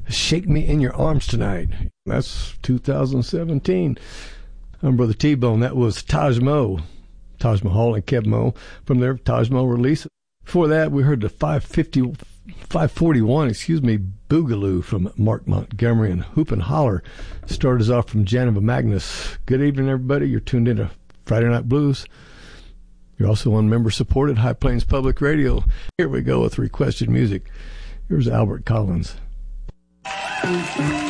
Shake Me in Your Arms Tonight. That's 2017. I'm Brother T-Bone. That was Taj Mahal and Kev Mo from their Taj Mahal release. Before that, we heard the 541, Boogaloo from Mark Montgomery, and Hoop and Holler started us off from Janova Magnus. Good evening, everybody. You're tuned into Friday Night Blues. You're also on member-supported High Plains Public Radio. Here we go with requested music. Here's Albert Collins. Mm-hmm.